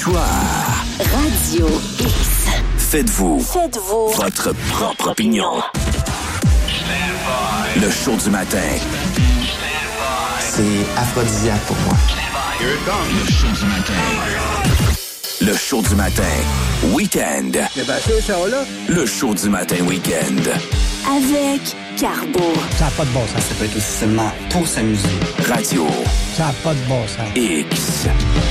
choix. Radio X. Faites-vous votre propre opinion. Le show du matin. C'est aphrodisiaque pour moi. Le show du matin. Le show du matin. Week-end. Le show du matin week-end. Avec Carbo. Ça n'a pas de bon sens. Ça peut être aussi seulement pour s'amuser. Radio Ça n'a pas de bon sens. X.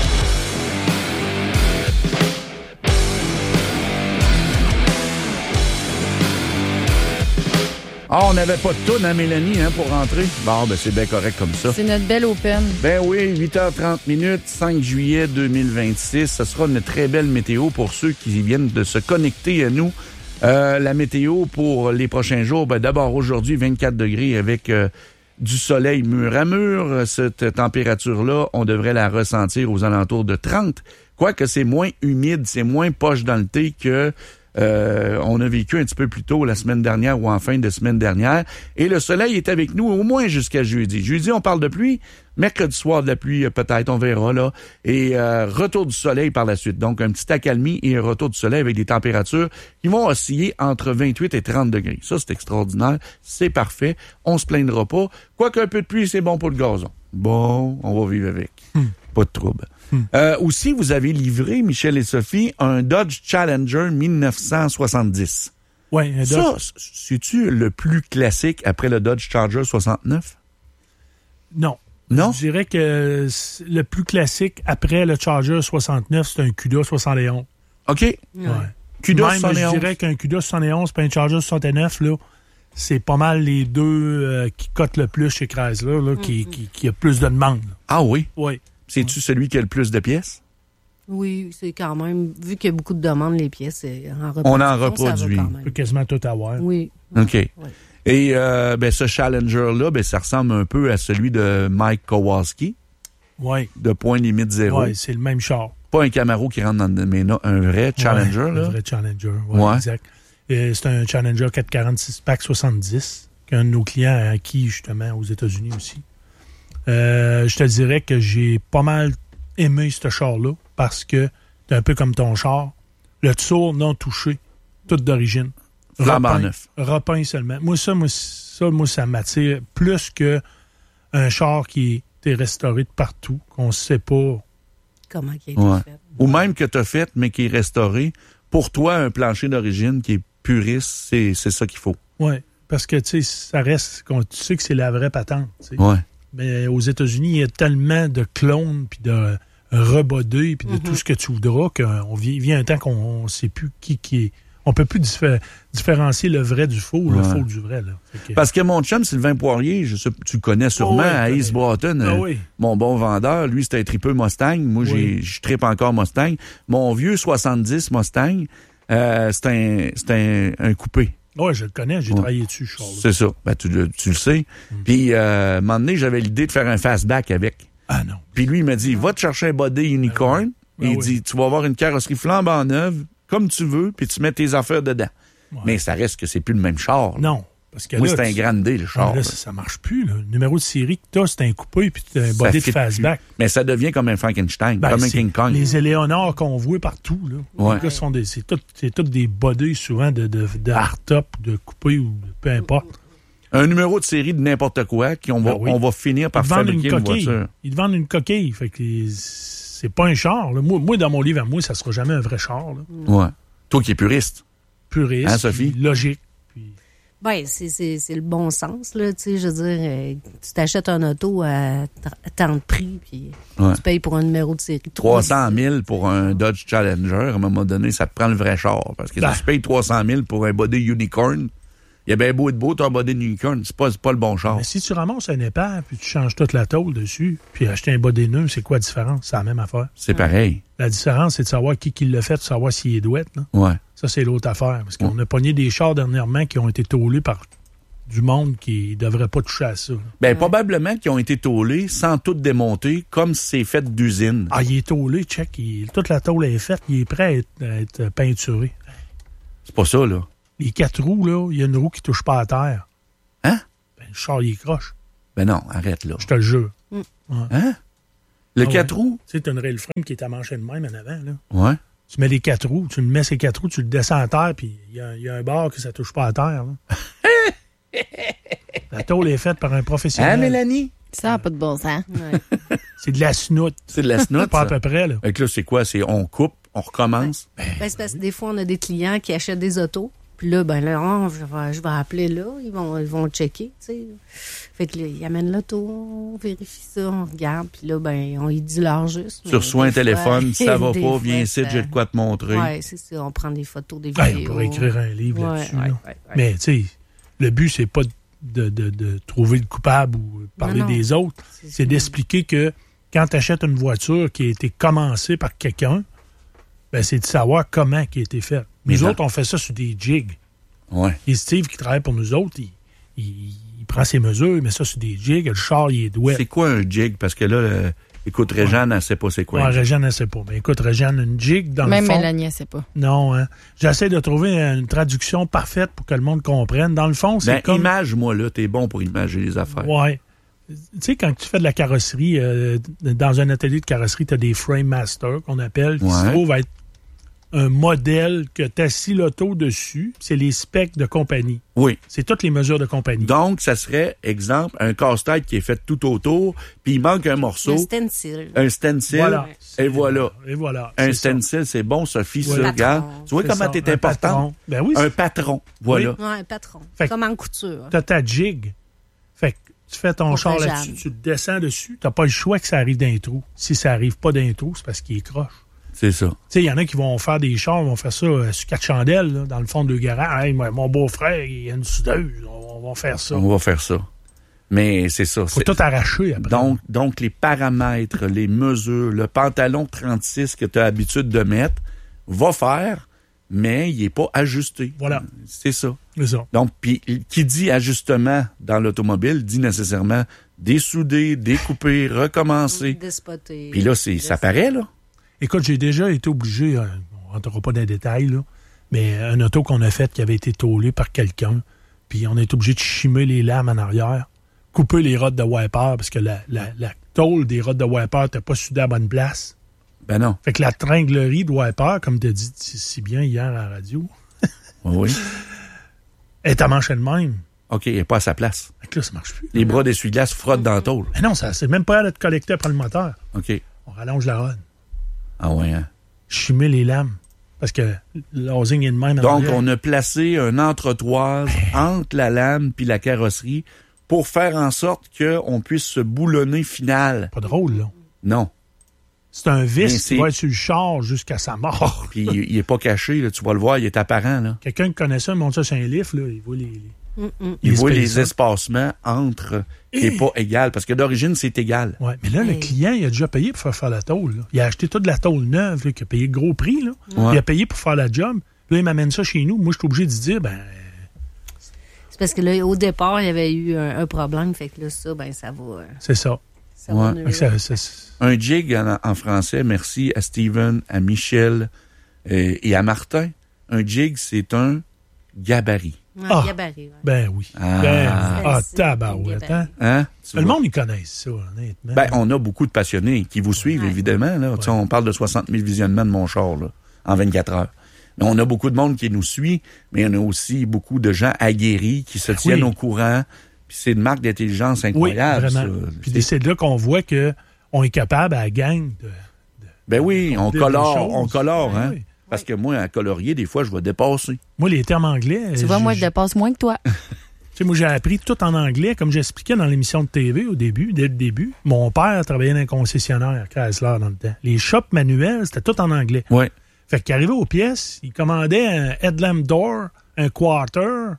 Ah, on n'avait pas de toune, hein, Mélanie, pour rentrer? Bon, ben c'est bien correct comme ça. C'est notre belle open. Ben oui, 8h30, 5 juillet 2026. Ce sera une très belle météo pour ceux qui viennent de se connecter à nous. La météo pour les prochains jours, ben d'abord aujourd'hui, 24 degrés avec du soleil mur à mur. Cette température-là, on devrait la ressentir aux alentours de 30. Quoique c'est moins humide, c'est moins poche dans le thé que on a vécu un petit peu plus tôt la semaine dernière ou en fin de semaine dernière. Et le soleil est avec nous au moins jusqu'à jeudi. Jeudi, on parle de pluie. Mercredi soir, de la pluie, peut-être, on verra, là. Et retour du soleil par la suite. Donc, un petit accalmie et un retour du soleil avec des températures qui vont osciller entre 28 et 30 degrés. Ça, c'est extraordinaire. C'est parfait. On se plaindra pas. Quoique un peu de pluie, c'est bon pour le gazon. Bon, on va vivre avec. Pas de trouble. Aussi, vous avez livré, Michel et Sophie, un Dodge Challenger 1970. Oui, un Dodge. Ça, c'est-tu le plus classique après le Dodge Charger 69? Non. Non? Je dirais que le plus classique après le Charger 69, c'est un Cuda 71. OK. Ouais. Cuda Même, 71. je dirais qu'un Cuda 71 et un Charger 69, là, c'est pas mal les deux qui cotent le plus chez Chrysler, là, qui a plus de demandes. Ah oui? Oui. C'est-tu celui qui a le plus de pièces? Oui, c'est quand même, vu qu'il y a beaucoup de demandes, les pièces, en reproduction, On en reproduit. ça va quand On même. peut quasiment tout avoir. Oui. OK. Oui. Et ce Challenger-là, ça ressemble un peu à celui de Mike Kowalski, Oui. de point limite zéro. Oui, c'est le même char. Pas un Camaro qui rentre dans mais non, un vrai Challenger. Ouais, là. un vrai Challenger, oui, Ouais. exact. C'est un Challenger 446 Pack 70, qu'un de nos clients a acquis justement aux États-Unis aussi. Je te dirais que j'ai pas mal aimé ce char-là parce que c'est un peu comme ton char. Le tour non touché, tout d'origine. Flambant neuf. Repeint seulement. Moi, ça m'attire plus que un char qui est restauré de partout, qu'on ne sait pas. Comment il a été Ouais. fait. Ou même que tu as fait, mais qui est restauré. Pour toi, un plancher d'origine qui est puriste, c'est ça qu'il faut. Oui, parce que tu sais, ça reste, tu sais que c'est la vraie patente. Tu sais. Ouais. Mais aux États-Unis, il y a tellement de clones, puis de rebodés, puis de tout ce que tu voudras, qu'on vient un temps qu'on ne sait plus qui est. On peut plus différencier le vrai du faux, le faux du vrai. Là. Parce que mon chum, Sylvain Poirier, tu le connais sûrement, à East Broughton, mon bon vendeur, lui, c'était un tripeux Mustang. Moi, je trippe encore Mustang. Mon vieux 70 Mustang, c'est un coupé. Oui, je le connais, j'ai travaillé dessus, ce char-là. C'est ça. Ben, tu le sais. Puis, à un moment donné, j'avais l'idée de faire un fastback avec. Ah non. Puis lui, il m'a dit, va te chercher un body unicorn. Il dit, tu vas avoir une carrosserie flambant neuve, comme tu veux, puis tu mets tes affaires dedans. Ouais. Mais ça reste que c'est plus le même char. Là. Non. Parce que moi, là, c'est un Grande D, le char. Là, ça marche plus. Là. Le numéro de série que tu as, c'est un coupé, puis tu as un body de fastback. Mais ça devient comme un Frankenstein, comme un King Kong. Les Éléonores qu'on voit partout, là. Ouais. Les gars c'est tous des bodies souvent de hardtop, de coupé ou peu importe. Un numéro de série de n'importe quoi, on va finir par fabriquer une voiture. Ils te vendent une coquille. Fait que c'est pas un char. Là. Moi, dans mon livre à moi, ça sera jamais un vrai char. Là. Ouais. Toi qui es puriste. Puriste. Hein, Sophie? Logique. Ben, c'est le bon sens, là, tu sais, je veux dire, tu t'achètes un auto à tant de prix, puis tu payes pour un numéro de série. 300 000 pour un Dodge Challenger, à un moment donné, ça te prend le vrai char, parce que si tu payes 300 000 pour un body unicorn, il y a bien beau être beau, t'as un body unicorn, c'est pas le bon char. Mais si tu ramasses un épave, puis tu changes toute la tôle dessus, puis acheter un body neuf, c'est quoi la différence? C'est la même affaire. C'est pareil. La différence, c'est de savoir qui l'a fait, de savoir s'il est douette, là. Ouais. Ça, c'est l'autre affaire. Parce qu'on a pogné des chars dernièrement qui ont été tôlés par du monde qui ne devrait pas toucher à ça. Ben, probablement qu'ils ont été tôlés sans tout démonter, comme c'est fait d'usine. Ah, il est tôlé, check. Toute la tôle est faite. Il est prêt à être peinturé. C'est pas ça, là. Les 4 roues, là, il y a une roue qui touche pas à terre. Hein? Ben, le char, il est croche. Ben non, arrête, là. Je te le jure. Hein? Le 4 roues? Tu sais, tu as une rail frame qui est à mancher de même en avant, là. Ouais. Tu mets les 4 roues, tu mets ces 4 roues, tu le descends à terre, puis il y a un bord que ça touche pas à terre, là. La tôle est faite par un professionnel. Hein, Mélanie? Ça n'a pas de bon sens. Ouais. C'est de la snoute. C'est de la snoute, Pas à ça. peu près, là. Fait que là, c'est quoi? C'est on coupe, on recommence? Ben, c'est parce que des fois, on a des clients qui achètent des autos. Puis là, je vais appeler là. Ils vont checker, tu sais. Fait que là, ils amènent l'auto, on vérifie ça, on regarde. Puis là, on y dit l'heure juste. Tu reçois un téléphone, ça va pas, viens ici, ça... j'ai de quoi te montrer. Oui, c'est ça. On prend des photos, des Ouais, vidéos. on pourrait écrire un livre Ouais, là-dessus. ouais, là. ouais. Mais, tu sais, le but, c'est pas de trouver le coupable ou parler Non. des autres. C'est d'expliquer que quand tu achètes une voiture qui a été commencée par quelqu'un, ben, c'est de savoir comment qui a été faite. Nous autres, on fait ça sur des jigs. Ouais. Et Steve, qui travaille pour nous autres, il prend ses mesures, il met ça sur des jigs, le char, il est doué. C'est quoi un jig? Parce que là, écoute, Réjeanne, elle sait pas c'est quoi. Ouais, Réjeanne, elle ne sait pas. Mais écoute, Réjeanne, une jig, dans Même le fond... Mélanie, elle sait pas. Non, hein. J'essaie de trouver une traduction parfaite pour que le monde comprenne. Dans le fond, c'est Ben, comme... image-moi là, t'es bon pour imager les affaires. Ouais. Tu sais, quand tu fais de la carrosserie, dans un atelier de carrosserie, tu as des frame masters qu'on appelle, qui se trouvent être un modèle que tu assis l'auto dessus. C'est les specs de compagnie. Oui. C'est toutes les mesures de compagnie. Donc, ça serait, exemple, un casse-tête qui est fait tout autour, puis il manque un morceau. Un stencil. Un stencil. Voilà. Et voilà. Et voilà. Un c'est ça. stencil, c'est bon, Sophie, Ouais. ça, Patron. regarde. Tu vois C'est comment ça, t'es un important? patron. Ben oui, Un patron. Voilà. Ouais, un patron. Fait que- Comme en couture. tu as ta jig. Fait que tu fais ton Pour char Réjeanne. là-dessus, tu le descends dessus. Tu n'as pas le choix que ça arrive d'un trou. Si ça arrive pas d'un trou, c'est parce qu'il est croche. C'est ça. Tu sais, il y en a qui vont faire des chars, vont faire ça sur 4 chandelles, là, dans le fond de garage. Hey, mon beau-frère, il y a une soudeuse. On va faire ça. On va faire ça. Mais c'est ça. Faut tout arracher après. Donc, les paramètres, les mesures, le pantalon 36 que tu as l'habitude de mettre, va faire, mais il n'est pas ajusté. Voilà. C'est ça. C'est ça. Donc, puis qui dit ajustement dans l'automobile dit nécessairement dessouder, découper, recommencer. Despoter. Puis là, ça paraît, là. Écoute, j'ai déjà été obligé, on rentrera pas dans les détails, là, mais un auto qu'on a fait qui avait été tôlé par quelqu'un, puis on est obligé de chimer les lames en arrière, couper les rods de wiper, parce que la tôle des rods de wiper n'était pas soudée à la bonne place. Ben non. Fait que la tringlerie de wiper, comme tu as dit si bien hier à la radio, Oui. est à mancher de même. OK, il n'est pas à sa place. Fait que là, ça marche plus. Les bras d'essuie-glace frottent dans la tôle. Mais non, c'est même pas à être collecté après le moteur. OK. On rallonge la rod. Ah ouais, hein? Chimer les lames. Parce que l'housing est de même. en Donc, arrière. on a placé un entretoise entre la lame puis la carrosserie pour faire en sorte qu'on puisse se boulonner final. Pas drôle, là. Non. C'est un Mais vice c'est- qui va être sur le char jusqu'à sa mort. Puis il est pas caché, là, tu vas le voir, il est apparent. Là. Quelqu'un qui connaît ça, monte ça sur un livre, là, il voit les Il voit les spacers. espacements entre qui n'est pas égal. Parce que d'origine, c'est égal. Ouais, mais là, le client, il a déjà payé pour faire la tôle. Là. Il a acheté toute la tôle neuve, là, qui a payé le gros prix. Là. Ouais. Il a payé pour faire la job. Là, il m'amène ça chez nous. Moi, je suis obligé de dire, ben, C'est parce que là, au départ, il y avait eu un problème. Fait que là, ça va. c'est ça. Ça va Ouais. nuire. Fait que Un jig en français, merci à Steven, à Michel et à Martin. Un jig, c'est un gabarit. Ouais, Ah. gabarit, ouais. Ben oui. Ah. C'est Tabarouette, hein? Hein? Tu Le vois? monde, ils connaissent ça, honnêtement. Ben, on a beaucoup de passionnés qui vous suivent, Ouais. évidemment. Là. Tu sais, on parle de 60 000 visionnements de mon char là, en 24 heures. Mais on a beaucoup de monde qui nous suit, mais on a aussi beaucoup de gens aguerris qui se tiennent au courant. Puis c'est une marque d'intelligence oui, incroyable. vraiment. Ça. Puis c'est là qu'on voit qu'on est capable à la gang de... Ben oui, on des colore, choses. on colore, Ben hein. oui. Parce que moi, à colorier, des fois, je vais dépasser. Moi, les termes anglais... Tu vois, moi, je dépasse moins que toi. Tu sais, moi, j'ai appris tout en anglais, comme j'expliquais dans l'émission de TV au début, dès le début. Mon père travaillait dans un concessionnaire, Chrysler, dans le temps. Les shops manuels, c'était tout en anglais. Oui. Fait qu'il arrivait aux pièces, il commandait un headlamp door, un quarter,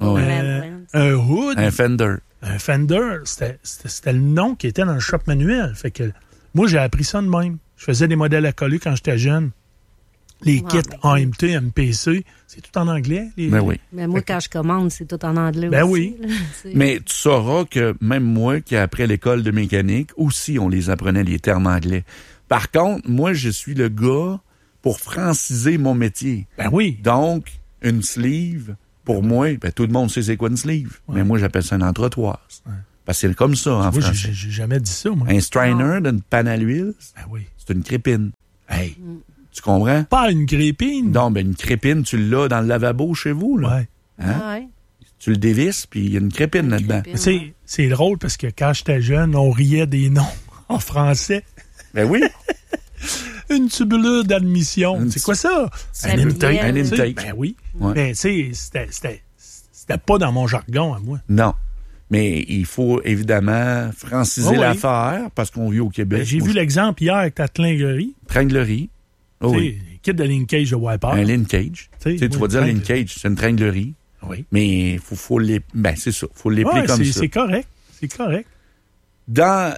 un hood, Un Fender. un fender. C'était le nom qui était dans le shop manuel. Fait que moi, j'ai appris ça de même. Je faisais des modèles à coller quand j'étais jeune. Les Ah, kits ben AMT, MPC, c'est tout en anglais. Ben oui. Mais moi, quand je commande, c'est tout en anglais Ben aussi. oui. là, tu sais. Mais tu sauras que même moi, qui après l'école de mécanique, aussi, on les apprenait les termes anglais. Par contre, moi, je suis le gars pour franciser mon métier. Ben oui. Donc, une sleeve, pour moi, ben, tout le monde sait c'est quoi une sleeve. Mais moi, j'appelle ça une entretoise. Parce que c'est comme ça en Moi, français. j'ai jamais dit ça, moi. Un strainer d'une panne à l'huile, Ben oui. c'est une crépine. Hey, tu comprends? Pas une crépine. Non, ben une crépine, tu l'as dans le lavabo chez vous, là. Ouais. Hein? Ouais. Tu le dévisses, puis il y a une crépine là-dedans. crépine. C'est drôle parce que quand j'étais jeune, on riait des noms en français. Ben oui. Une tubulure d'admission. Une C'est quoi ça? Un intake. Un Tu sais, intake. Ben oui. Ouais. Mais tu sais, c'était pas dans mon jargon à moi. Non. Mais il faut évidemment franciser Oh oui. l'affaire parce qu'on vit au Québec. Ben, j'ai vu l'exemple hier avec ta tlinguerie. Tringlerie. Oh Tu oui. sais, kit de linkage de Wiper. Un linkage. Tu sais, Tu vas moi, dire tringle- linkage, c'est une tringlerie. Oui. Mais faut les. Ben, c'est ça. Faut l'épeler Ouais, comme ça. c'est correct. C'est correct. Dans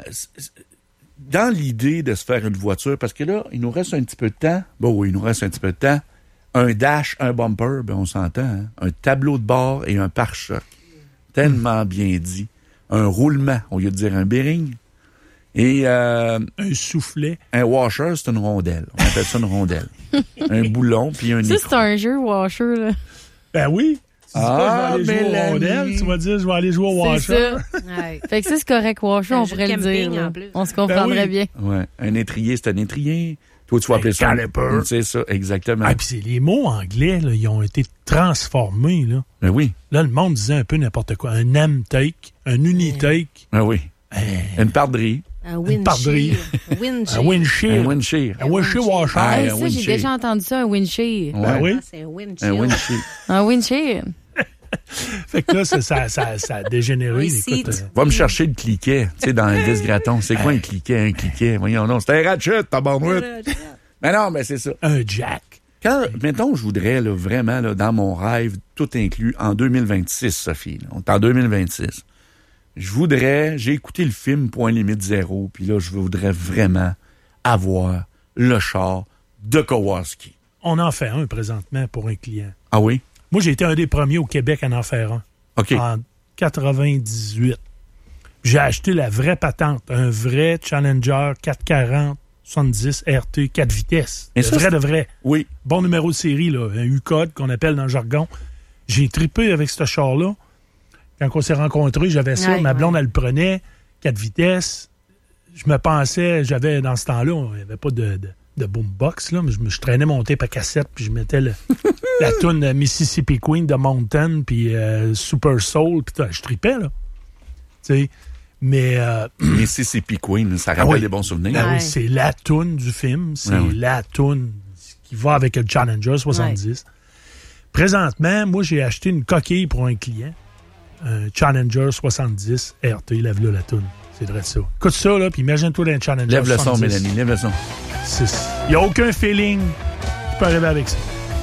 l'idée de se faire une voiture, parce que là, il nous reste un petit peu de temps. Bon, oui, il nous reste un petit peu de temps. Un dash, un bumper, ben on s'entend. Hein? Un tableau de bord et un pare-choc. Tellement bien dit. Un roulement, au lieu de dire un bearing. Et Un soufflet. un washer, c'est une rondelle. On appelle ça une rondelle. Un boulon, puis un Ça, écrou. c'est un jeu washer, là. Ben oui. Tu dis pas, je vais aller jouer Mélanie. au rondelle. Tu vas dire, je vais aller jouer au C'est washer. ça. Ouais. Fait que ça, c'est correct, washer, C'est un on jeu pourrait de le dire. camping, là. en plus. On se comprendrait bien. Ouais. Un étrier, c'est un étrier. Toi, tu vas appeler ça caliper. C'est ça, exactement. Ah, puis c'est les mots anglais, là, ils ont été transformés, là. Ben oui, Là, le monde disait un peu n'importe quoi. Un M-take, un unitake, ben oui. Une parderie, Un pardrie. windshield. un windshield, un windshield. un windshield washer. Ah, Hey, un ça, j'ai windshield. déjà entendu ça, un windshield. Ben oui. Ah, c'est un Un windshield. windshield. Un windshield. Fait que là, ça a dégénéré. Un Écoute, seat. Va me chercher le cliquet, tu sais, dans Elvis Gratton. C'est quoi un cliquet? Un cliquet? Voyons, non, c'est un ratchet, tabarnouette. Mais non, mais c'est ça. un jack. Quand, mettons, je voudrais, là, vraiment, là, dans mon rêve, tout inclus, en 2026, Sophie, là, on est en 2026, j'ai écouté le film Point Limite Zéro, puis là, je voudrais vraiment avoir le char de Kowalski. On en fait un présentement pour un client. Ah oui? Moi, j'ai été un des premiers au Québec à en faire un. OK. En 98. J'ai acheté la vraie patente, un vrai Challenger 440 70 RT 4 vitesses. Et Le ça, vrai de vrai. Oui. Bon numéro de série, là, un U-code qu'on appelle dans le jargon. J'ai trippé avec ce char-là. Quand on s'est rencontrés, j'avais ça. Ouais, Ma blonde, ouais. elle le prenait, 4 vitesses. Je me pensais, j'avais dans ce temps-là, il n'y avait pas de boombox, là, mais je traînais mon tape à cassette, puis je mettais la toune Mississippi Queen de Mountain, puis Super Soul, puis je tripais, là. Tu sais, mais... Mississippi Queen, ça rappelle oui. des bons souvenirs. ben oui, Ouais. c'est la toune du film, c'est Ouais, ouais. la toune qui va avec le Challenger 70. Présentement, moi, j'ai acheté une coquille pour un client, un Challenger 70 RT, lève-le la toune. C'est vrai de ça. Écoute ça, là, puis imagine-toi d'un Challenger Lève le 70. son, Mélanie, lève le son. Il n'y a aucun feeling qui peut arriver avec ça.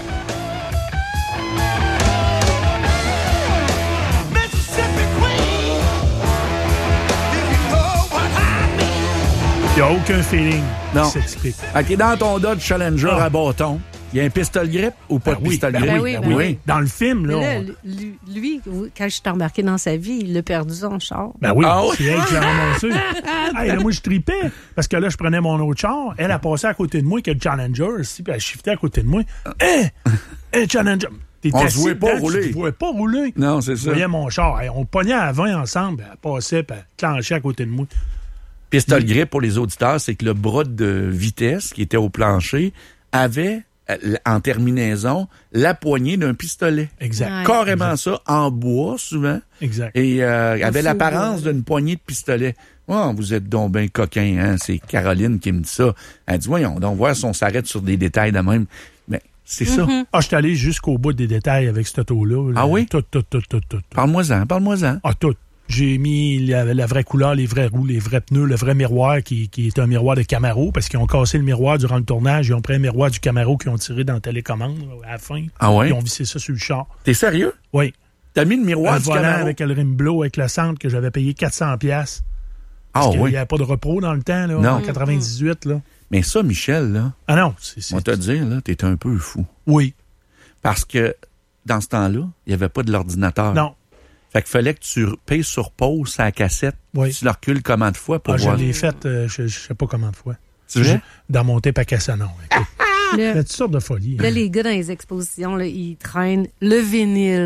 Il n'y a aucun feeling Non. qui s'explique. OK, dans ton Dodge Challenger Ah. à bâton, il y a un pistol grip ou pas de pistol grip? ben oui, ben oui. Dans le film, là... Mais là, lui, quand je suis embarqué dans sa vie, il a perdu son char. Ben oui, Ah oui? c'est elle qui l'a ramassé. Hey, là, moi, je tripais. Parce que là, je prenais mon autre char. Elle a passé à côté de moi, qui a le Challenger ici, puis elle shiftait à côté de moi. Hein, Challenger. T'es On se assis voit pas dedans, rouler. Tu ne voyais pas rouler. Non, c'est Je ça. voyais mon char. Hey, on pognait à 20 ensemble. Elle passait, puis elle clenchait à côté de moi. Pistol grip, pour les auditeurs, c'est que le bras de vitesse qui était au plancher avait, en terminaison, la poignée d'un pistolet. Exact. Ouais. Carrément ça, en bois, souvent. Exact. Et avait faux l'apparence bois. d'une poignée de pistolet. Oh, vous êtes donc ben coquin, hein? C'est Caroline qui me dit ça. Elle dit, voyons, donc voir si on s'arrête sur des détails de même. Mais c'est ça. Ah, je suis allé jusqu'au bout des détails avec cette auto-là. Ah oui? Tout. Parle-moi-en, parle-moi-en. Ah, tout. J'ai mis la vraie couleur, les vrais roues, les vrais pneus, le vrai miroir qui est un miroir de Camaro parce qu'ils ont cassé le miroir durant le tournage. Ils ont pris un miroir du Camaro qu'ils ont tiré dans la télécommande là, à la fin. Ah ouais? Ils ont vissé ça sur le char. T'es sérieux? Oui. T'as mis le miroir Un du volant Camaro? avec le rim bleu, avec le centre que j'avais payé 400$. Ah Parce qu'il oui. n'y avait pas de repro dans le temps, là, Non. en 98. Là. Mais ça, Michel, là, Ah non, on va te dire, là, t'es un peu fou. Oui. Parce que dans ce temps-là, il n'y avait pas de l'ordinateur. Non. Fait qu'il fallait que tu payes sur pause sa cassette. Oui. Tu le recules combien de fois pour Ah, je voir? l'ai fait, je ne sais pas combien de fois. C'est vrai? Dans mon tape à cassette, non. Écoute, il y Là, a toutes sortes de folies. là, les gars dans les expositions, là, ils traînent le vinyle,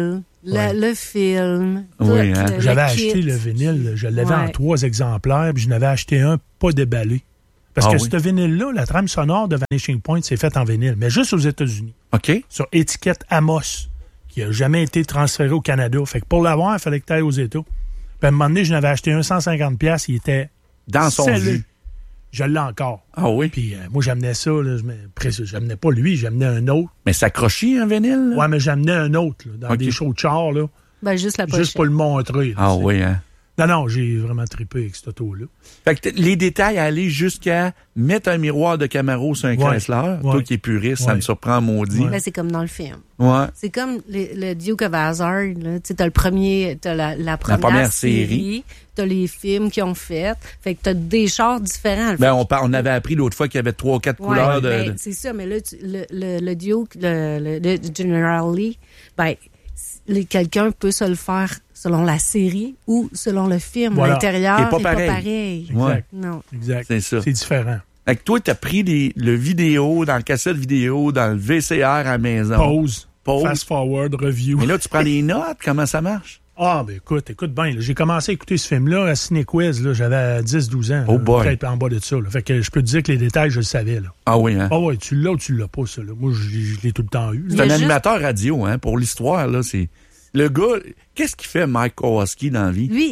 Le film. Oui, tout, hein. J'avais le acheté kit. le vinyle, je l'avais Ouais. en 3 exemplaires, puis je n'avais acheté un pas déballé. Parce que oui. ce vinyle-là, la trame sonore de Vanishing Point, c'est faite en vinyle, mais juste aux États-Unis, OK. sur étiquette Amos, qui n'a jamais été transféré au Canada. Fait que pour l'avoir, il fallait que tu ailles aux États. Puis à un moment donné, je n'avais acheté un 150$, il était Dans son scellé. jus. Je l'ai encore. Ah oui? Puis moi, j'amenais ça, là, j'amenais pas lui, j'amenais un autre. Mais ça crochit un vinyle? là? Ouais, mais j'amenais un autre, là, dans Ok. des shows de char, là, Ben, juste la pochette. juste pour le montrer. là, Ah tu sais. oui, hein? Non, j'ai vraiment trippé avec cet auto-là. Fait que les détails aller jusqu'à mettre un miroir de Camaro sur un Chrysler. Toi Ouais. qui es puriste, ça Ouais. me surprend maudit. Ben, c'est comme dans le film. Ouais. C'est comme le Duke of Hazzard. Tu sais, t'as la première série. T'as les films qu'ils ont fait. Fait que t'as des chars différents. Ben, on avait appris l'autre fois qu'il y avait 3 ou 4 Ouais, couleurs de... ben, c'est ça, mais là, le Duke, le General Lee, ben, quelqu'un peut se le faire selon la série ou selon le film. Voilà. L'intérieur Il est n'est pas pas pareil. pareil. Ouais. Exact. Non. Exact. C'est ça. C'est différent. Fait que toi, t'as pris le vidéo, dans le cassette vidéo, dans le VCR à la maison. Pause. Pause. Fast forward, review. Mais là, tu prends des notes. Comment ça marche? Ah, ben écoute bien. là, j'ai commencé à écouter ce film-là à Cinequiz. Là, j'avais 10-12 ans. Oh là, boy. Peut-être en bas de ça. Là. Fait que je peux te dire que les détails, je le savais. Là. Ah oui, hein? Ah ouais, tu l'as ou tu l'as pas, ça. Là. Moi, je l'ai tout le temps eu. C'est Il y a un juste- animateur radio, hein, pour l'histoire, là. C'est... Le gars, qu'est-ce qu'il fait, Mike Kowalski, dans la vie? Lui,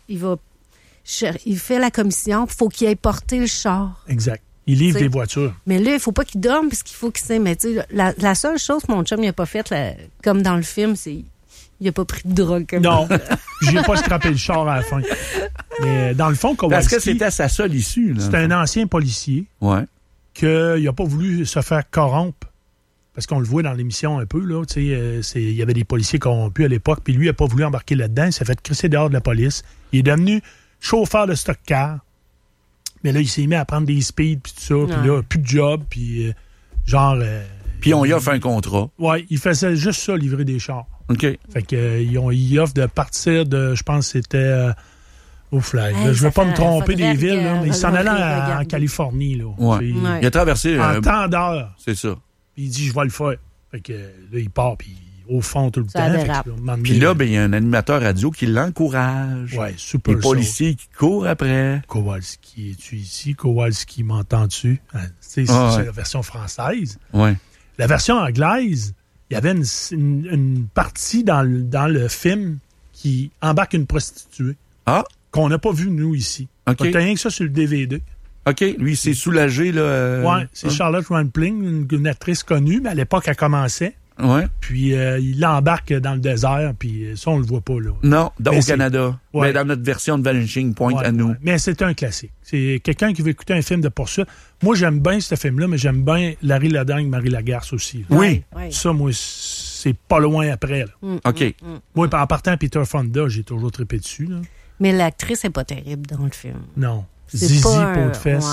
il fait la commission, faut qu'il aille porter le char. Exact. Il livre T'sais. des voitures. Mais là, il faut pas qu'il dorme parce qu'il faut qu'il sait. Mais tu sais, la seule chose que mon chum il a pas faite, comme dans le film, c'est il a pas pris de drogue. Comme Non, j'ai pas scrappé le char à la fin. Mais dans le fond, Parce que Kowalski, c'était sa seule issue, là. c'est un ancien policier Ouais. qu'il n'a pas voulu se faire corrompre. Parce qu'on le voit dans l'émission un peu, là. Tu sais, il y avait des policiers corrompus à l'époque, puis lui, il n'a pas voulu embarquer là-dedans. Il s'est fait crisser dehors de la police. Il est devenu chauffeur de stock car. Mais là, il s'est mis à prendre des speeds, puis tout ça. Puis là, plus de job, puis genre... Puis on y offre un contrat. ouais, il faisait juste ça, livrer des chars. OK. Fait que ils offrent de partir de, je pense que c'était au Flag. Hey, Je veux ça pas me fait- tromper faudrait des villes, là, mais il s'en allait regarder. en Californie. Là. Ouais. C'est- Ouais. Il a traversé... En temps d'heure. c'est ça. Puis il dit, je vais le faire. Fait que là, il part, puis au fond tout le Ça temps. Fait que, dérape. là, à un moment Puis donné, là, ben, il y a un animateur radio qui l'encourage. ouais, super Les policiers qui courent après. Kowalski, es-tu ici? Kowalski, m'entends-tu? Hein, tu sais, Ah, c'est ouais. la version française. Ouais. La version anglaise, il y avait une partie dans le film qui embarque une prostituée Ah, qu'on n'a pas vue, nous, ici. OK. T'as rien que ça sur le DVD. OK. Lui, il s'est soulagé, là. Ouais, c'est Charlotte Rampling, une actrice connue, mais à l'époque, elle commençait. Ouais. Puis il l'embarque dans le désert, puis ça, on le voit pas, là. Non, Mais au c'est- Canada. Ouais. Mais dans notre version de Vanishing Point Ouais, à nous. ouais. Mais c'est un classique. C'est quelqu'un qui veut écouter un film de poursuite. Moi, j'aime bien ce film-là, mais j'aime bien Larry Ladingue, Marie Lagarce aussi. là. Oui. Ouais. Ça, moi, c'est pas loin après. Là. OK. Moi, en partant Peter Fonda, j'ai toujours trippé dessus. Là. Mais l'actrice est pas terrible dans le film. Non. C'est Zizi, pas un- peau de fesse.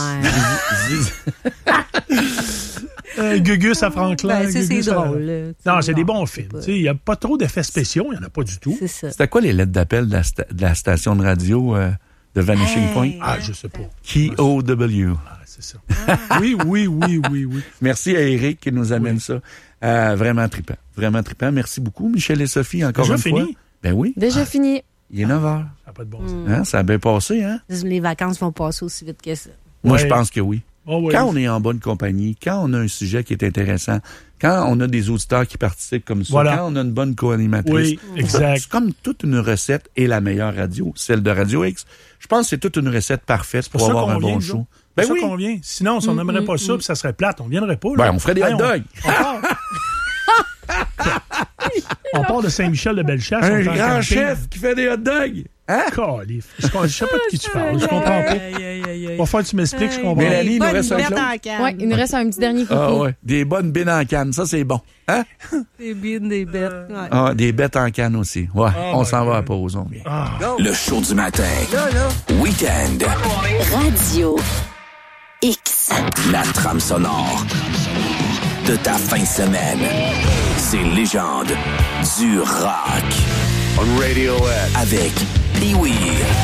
Ouais. Gugus à Franklin. Ben, c'est Gugus à- drôle. là. Non, c'est des bons c'est films. pas- Il n'y a pas trop d'effets spéciaux, il n'y en a pas du tout. C'est ça. C'était quoi les lettres d'appel de la station de radio de Vanishing Hey. Point? Ah, je sais pas. KOW. Ah, c'est ça. Oui. Merci à Eric qui nous amène ça. Vraiment trippant. Vraiment trippant. Merci beaucoup, Michel et Sophie, encore Déjà une fois. fini? Ben oui. Déjà fini. Il est 9h. Ça n'a pas de bon sens. Hein? Ça a bien passé, hein? Les vacances vont passer aussi vite que ça. Moi, Ouais. je pense que oui. Oh, ouais. Quand on est en bonne compagnie, quand on a un sujet qui est intéressant, quand on a des auditeurs qui participent comme ça, Voilà. quand on a une bonne co-animatrice. Oui, exact. C'est comme toute une recette et la meilleure radio, celle de Radio X. Je pense que c'est toute une recette parfaite pour ça avoir qu'on un vient, bon nous show. autres. Ben C'est ça oui. qu'on vient. Sinon, si on n'aimerait pas ça, puis ça serait plate, on viendrait pas. Là. Ben, on ferait des Hey, hot dogs. On part de Saint-Michel de Bellechasse. Un on fait grand camping. chef qui fait des hot dogs. Hein? Calif. Je sais pas de qui tu parles. Je comprends pas. Va falloir que tu m'expliques, je comprends. Mélanie, il nous reste un bête clou. en canne. Ouais, il nous reste un petit dernier coucou. Ah ouais. Des bonnes bines en canne, ça c'est bon. Hein? Des bines, des bêtes. Ouais. Ah, des bêtes en canne aussi. Ouais, on my s'en va à God. pause, on vient. Le show du matin. Week-end. Radio X. La trame sonore de ta fin de semaine. C'est légende du rock. On Radiohead. Avec Pee-Wee.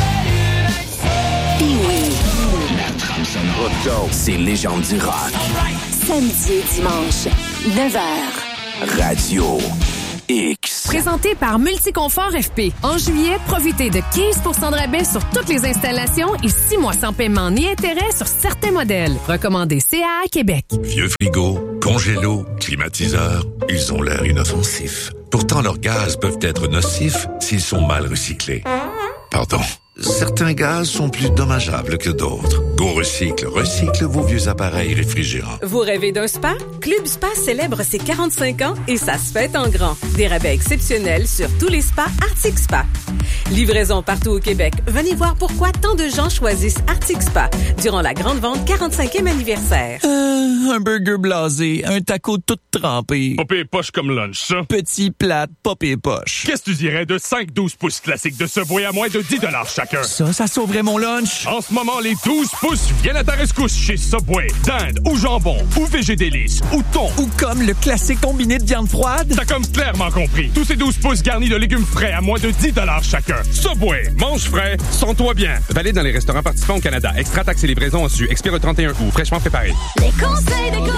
Pee-Wee. Let's go. C'est légende du rock. Samedi et dimanche, 9h. Radio X. Présenté par Multiconfort FP. En juillet, profitez de 15 % de rabais sur toutes les installations et 6 mois sans paiement ni intérêt sur certains modèles. Recommandé CAA Québec. Vieux frigo, congélo, climatiseur, ils ont l'air inoffensifs. Pourtant, leurs gaz peuvent être nocifs s'ils sont mal recyclés. Pardon. Certains gaz sont plus dommageables que d'autres. GoRecycle recycle vos vieux appareils réfrigérants. Vous rêvez d'un spa? Club Spa célèbre ses 45 ans et ça se fête en grand. Des rabais exceptionnels sur tous les spas Arctic Spa. Livraison partout au Québec. Venez voir pourquoi tant de gens choisissent Arctic Spa durant la grande vente 45e anniversaire. Un burger blasé, un taco tout trempé. Pas pire poche comme lunch, ça. Petit plat, pas pire poche. Qu'est-ce que tu dirais de 5-12 pouces classiques de Subway à moins de 10 $ chacun? Ça sauverait mon lunch. En ce moment, les 12 pouces viennent à ta rescousse chez Subway. Dinde ou jambon ou végé délice ou thon. Ou comme le classique combiné de viande froide. T'as comme clairement compris. Tous ces 12 pouces garnis de légumes frais à moins de 10 $ chacun. Subway, mange frais, sens-toi bien. Valide dans les restaurants participants au Canada. Extra taxes et livraison en su. Expire le 31 août. Fraîchement préparé. Les conseils de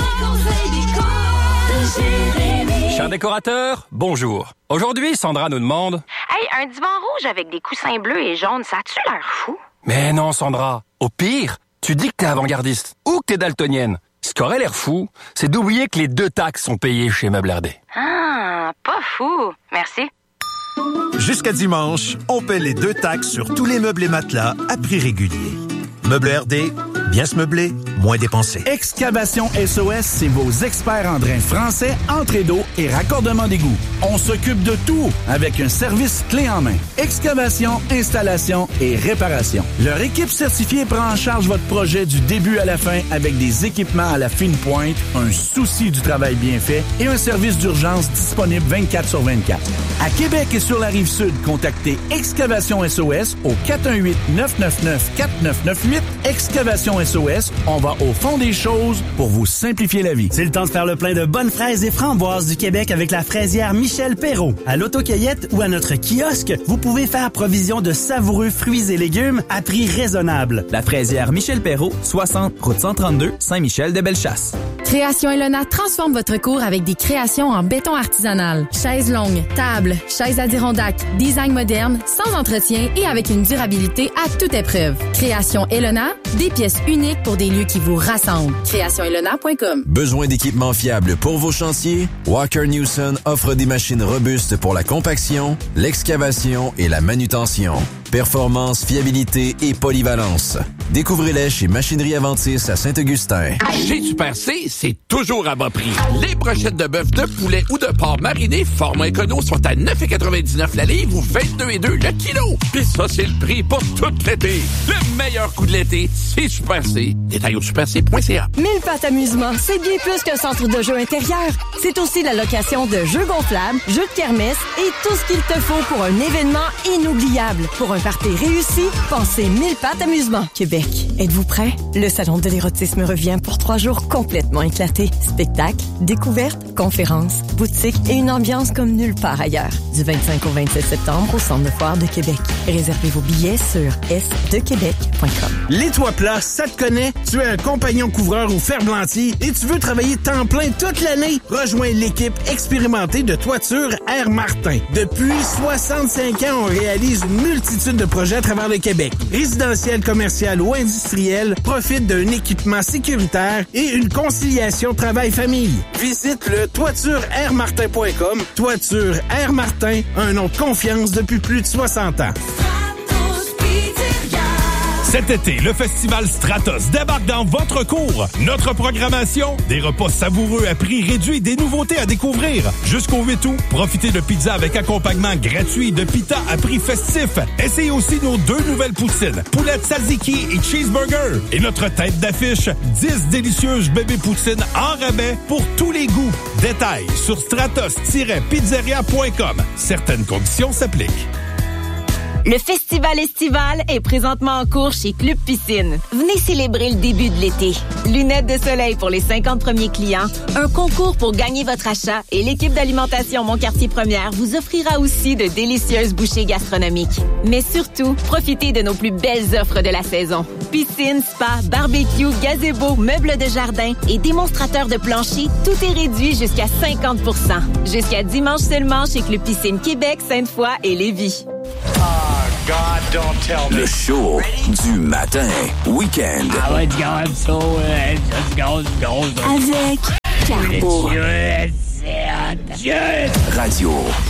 Jérémy. Cher décorateur, bonjour. Aujourd'hui, Sandra nous demande... Hey, un divan rouge avec des coussins bleus et jaunes, ça a-tu l'air fou? Mais non, Sandra. Au pire, tu dis que t'es avant-gardiste ou que t'es daltonienne. Ce qui aurait l'air fou, c'est d'oublier que les 2 taxes sont payées chez Meubles RD. Ah, pas fou. Merci. Jusqu'à dimanche, on paie les 2 taxes sur tous les meubles et matelas à prix régulier. Meubles RD, bien se meubler, moins dépenser. Excavation SOS, c'est vos experts en drains français, entrée d'eau et raccordement d'égout. On s'occupe de tout avec un service clé en main. Excavation, installation et réparation. Leur équipe certifiée prend en charge votre projet du début à la fin avec des équipements à la fine pointe, un souci du travail bien fait et un service d'urgence disponible 24/24. À Québec et sur la Rive-Sud, contactez Excavation SOS au 418-999-4998. Excavation SOS, on va au fond des choses pour vous simplifier la vie. C'est le temps de faire le plein de bonnes fraises et framboises du Québec avec la fraisière Michel Perrault. À l'autocueillette ou à notre kiosque, vous pouvez faire provision de savoureux fruits et légumes à prix raisonnable. La fraisière Michel Perrault, 60, route 132, Saint-Michel-de-Bellechasse. Création Elona transforme votre cour avec des créations en béton artisanal. Chaises longues, tables, chaises Adirondack, design moderne, sans entretien et avec une durabilité à toute épreuve. Création Elona, des pièces uniques pour des lieux qui vous rassemblent. CréationElona.com. Besoin d'équipements fiables pour vos chantiers? Walker Newson offre des machines robustes pour la compaction, l'excavation et la manutention. Performance, fiabilité et polyvalence. Découvrez-les chez Machinerie Aventis à Saint-Augustin. Chez Super C, c'est toujours à bas prix. Les brochettes de bœuf, de poulet ou de porc mariné format écono sont à 9,99 la livre ou 22,2 le kilo. Puis ça, c'est le prix pour tout l'été. Le meilleur coup de l'été, c'est Super C. Détail au superc.ca. 1000 Pattes Amusement, c'est bien plus qu'un centre de jeux intérieur. C'est aussi la location de jeux gonflables, jeux de kermesse et tout ce qu'il te faut pour un événement inoubliable. Pour un party réussi, pensez 1000 Pattes Amusement. Québec, êtes-vous prêts? Le salon de l'érotisme revient pour 3 jours complètement éclatés. Spectacles, découvertes, conférences, boutiques et une ambiance comme nulle part ailleurs. Du 25 au 27 septembre au Centre de foire de Québec. Réservez vos billets sur sdequebec.com. Les toits plats, ça te connaît? Tu es un compagnon couvreur ou ferblantier et tu veux travailler temps plein toute l'année? Rejoins l'équipe expérimentée de Toiture Air Martin. Depuis 65 ans, on réalise une multitude de projets à travers le Québec. Résidentiel, commercial ou industriel, profite d'un équipement sécuritaire et une conciliation travail-famille. Visite le toitureairmartin.com. Toiture Air Martin, un nom de confiance depuis plus de 60 ans. Cet été, le festival Stratos débarque dans votre cour. Notre programmation, des repas savoureux à prix réduit, des nouveautés à découvrir. Jusqu'au 8 août, profitez de pizza avec accompagnement gratuit de pita à prix festif. Essayez aussi nos 2 nouvelles poutines, poulet tzatziki et cheeseburger. Et notre tête d'affiche, 10 délicieuses bébés poutines en rabais pour tous les goûts. Détails sur stratos-pizzeria.com. Certaines conditions s'appliquent. Le festival estival est présentement en cours chez Club Piscine. Venez célébrer le début de l'été. Lunettes de soleil pour les 50 premiers clients, un concours pour gagner votre achat et l'équipe d'alimentation Mon Quartier Première vous offrira aussi de délicieuses bouchées gastronomiques. Mais surtout, profitez de nos plus belles offres de la saison. Piscine, spa, barbecue, gazebo, meubles de jardin et démonstrateurs de plancher, tout est réduit jusqu'à 50 %. Jusqu'à dimanche seulement chez Club Piscine Québec, Sainte-Foy et Lévis. Le show du matin, week-end. Avec Carbo. Radio